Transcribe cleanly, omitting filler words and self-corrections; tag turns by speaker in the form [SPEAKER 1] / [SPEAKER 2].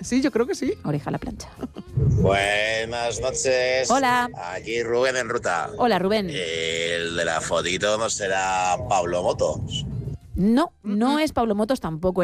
[SPEAKER 1] Sí, yo creo que sí.
[SPEAKER 2] Oreja a la plancha.
[SPEAKER 3] Buenas noches.
[SPEAKER 2] Hola.
[SPEAKER 3] Aquí Rubén en ruta.
[SPEAKER 2] Hola, Rubén.
[SPEAKER 3] El de la fotito no será Pablo Motos.
[SPEAKER 2] No es Pablo Motos tampoco.